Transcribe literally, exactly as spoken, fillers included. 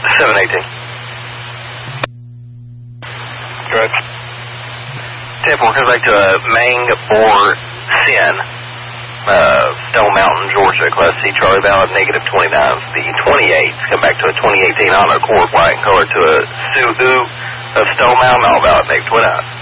seven eighteen. Good. ten four comes back to a Mang Bor Sin. Uh, Stone Mountain, Georgia, Class C, Charlie Ballard, negative twenty-nine. The twenty-eights come back to a twenty eighteen Honda Accord, white in color, to a Subaru of Stone Mountain, all valid, negative twenty-nine.